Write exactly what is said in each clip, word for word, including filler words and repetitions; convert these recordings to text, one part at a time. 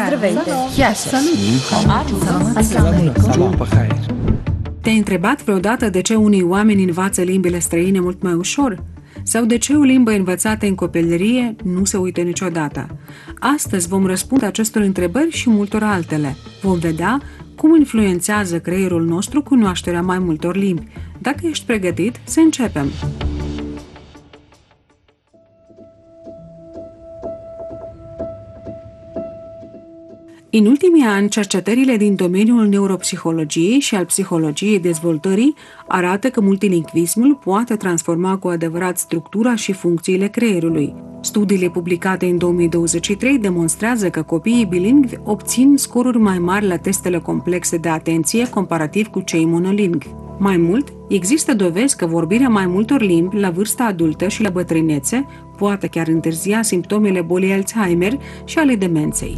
Здравейте! Te-ai întrebat vreodată de ce unii oameni învață limbile străine mult mai ușor? Sau de ce o limbă învățată în copilărie nu se uită niciodată? Astăzi vom răspunde acestor întrebări și multor altele. Vom vedea cum influențează creierul nostru cunoașterea mai multor limbi. Dacă ești pregătit, să începem! În ultimii ani, cercetările din domeniul neuropsihologiei și al psihologiei dezvoltării arată că multilingvismul poate transforma cu adevărat structura și funcțiile creierului. Studiile publicate în două mii douăzeci și trei demonstrează că copiii bilingvi obțin scoruri mai mari la testele complexe de atenție comparativ cu cei monolingvi. Mai mult, există dovezi că vorbirea mai multor limbi la vârsta adultă și la bătrânețe poate chiar întârzia simptomele bolii Alzheimer și ale demenței.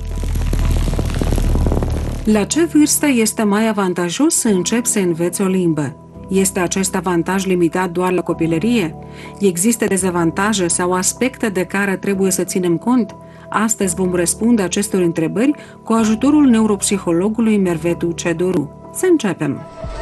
La ce vârstă este mai avantajos să începi să înveți o limbă? Este acest avantaj limitat doar la copilărie? Există dezavantaje sau aspecte de care trebuie să ținem cont? Astăzi vom răspunde acestor întrebări cu ajutorul neuropsihologului Mervetu Cedoru. Să începem!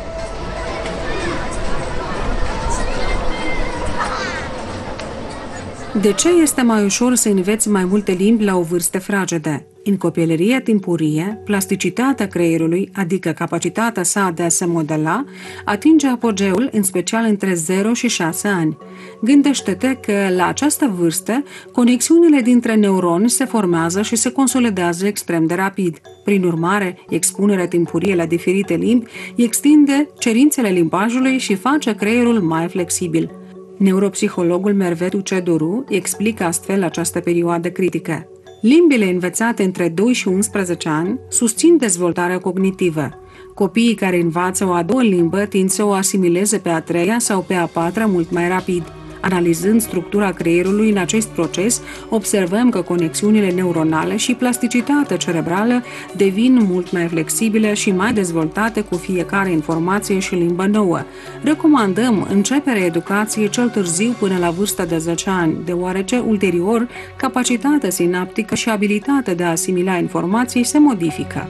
De ce este mai ușor să înveți mai multe limbi la o vârstă fragedă? În copilăria timpurie, plasticitatea creierului, adică capacitatea sa de a se modela, atinge apogeul, în special între zero și șase ani. Gândește-te că, la această vârstă, conexiunile dintre neuroni se formează și se consolidează extrem de rapid. Prin urmare, expunerea timpurie la diferite limbi extinde cerințele limbajului și face creierul mai flexibil. Neuropsihologul Mervetu Cedoru explică astfel această perioadă critică. Limbile învățate între doi și unsprezece ani susțin dezvoltarea cognitivă. Copiii care învață o a doua limbă tind să o asimileze pe a treia sau pe a patra mult mai rapid. Analizând structura creierului în acest proces, observăm că conexiunile neuronale și plasticitatea cerebrală devin mult mai flexibile și mai dezvoltate cu fiecare informație și limbă nouă. Recomandăm începerea educației cel târziu până la vârsta de zece ani, deoarece ulterior capacitatea sinaptică și abilitatea de a asimila informații se modifică.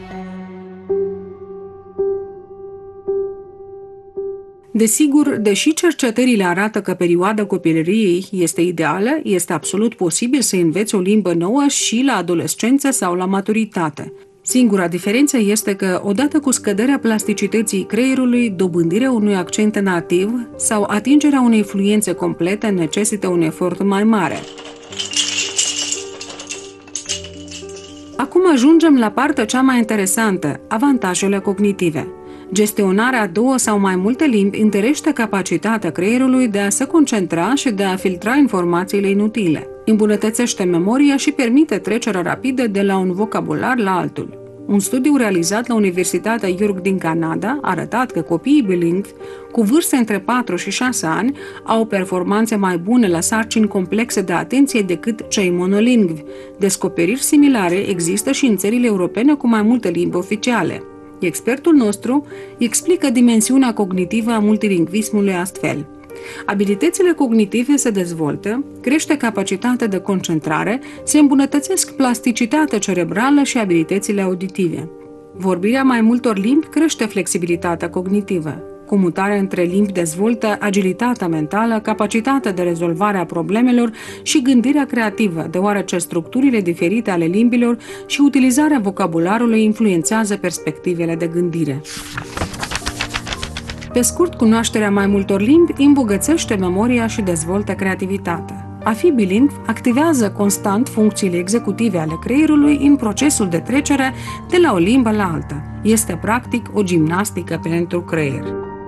Desigur, deși cercetările arată că perioada copilăriei este ideală, este absolut posibil să înveți o limbă nouă și la adolescență sau la maturitate. Singura diferență este că, odată cu scăderea plasticității creierului, dobândirea unui accent nativ sau atingerea unei fluențe complete necesită un efort mai mare. Acum ajungem la partea cea mai interesantă, avantajele cognitive. Gestionarea a două sau mai multe limbi întărește capacitatea creierului de a se concentra și de a filtra informațiile inutile. Îmbunătățește memoria și permite trecerea rapidă de la un vocabular la altul. Un studiu realizat la Universitatea York din Canada a arătat că copiii bilingvi cu vârste între patru și șase ani au performanțe mai bune la sarcini complexe de atenție decât cei monolingvi. Descoperiri similare există și în țările europene cu mai multe limbi oficiale. Expertul nostru explică dimensiunea cognitivă a multilingvismului astfel. Abilitățile cognitive se dezvoltă, crește capacitatea de concentrare, se îmbunătățesc plasticitatea cerebrală și abilitățile auditive. Vorbirea mai multor limbi crește flexibilitatea cognitivă. Comutarea între limbi dezvoltă agilitatea mentală, capacitatea de rezolvare a problemelor și gândirea creativă, deoarece structurile diferite ale limbilor și utilizarea vocabularului influențează perspectivele de gândire. Pe scurt, cunoașterea mai multor limbi îmbogățește memoria și dezvoltă creativitatea. A fi bilingv activează constant funcțiile executive ale creierului în procesul de trecere de la o limbă la alta. Este practic o gimnastică pentru creier.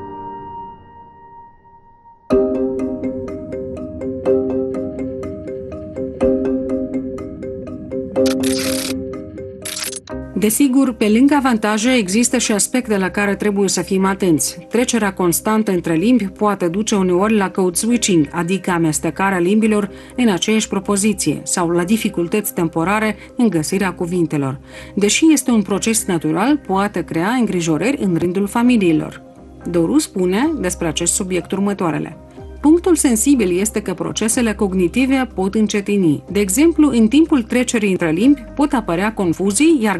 Desigur, pe lângă avantaje, există și aspecte la care trebuie să fim atenți. Trecerea constantă între limbi poate duce uneori la code switching, adică amestecarea limbilor în aceeași propoziție, sau la dificultăți temporare în găsirea cuvintelor. Deși este un proces natural, poate crea îngrijorări în rândul familiilor. Doru spune despre acest subiect următoarele. Punctul sensibil este că procesele cognitive pot încetini. De exemplu, în timpul trecerii între limbi pot apărea confuzii, iar